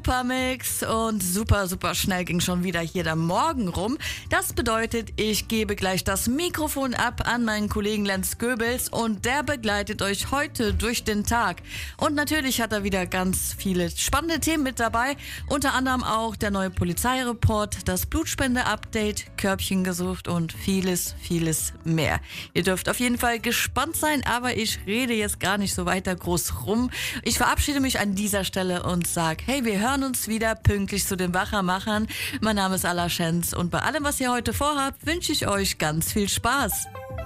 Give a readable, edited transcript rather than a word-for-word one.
super Mix und super, super schnell ging schon wieder hier der Morgen rum. Das bedeutet, ich gebe gleich das Mikrofon ab an meinen Kollegen Lenz Goebels und der begleitet euch heute durch den Tag. Und natürlich hat er wieder ganz viele spannende Themen mit dabei, unter anderem auch der neue Polizeireport, das Blutspende-Update, Körbchen gesucht und vieles, vieles mehr. Ihr dürft auf jeden Fall gespannt sein, aber ich rede jetzt gar nicht so weiter groß rum. Ich verabschiede mich an dieser Stelle und sage, hey, wir hören uns wieder pünktlich zu den Wachermachern. Mein Name ist Alla Schenz und bei allem, was ihr heute vorhabt, wünsche ich euch ganz viel Spaß.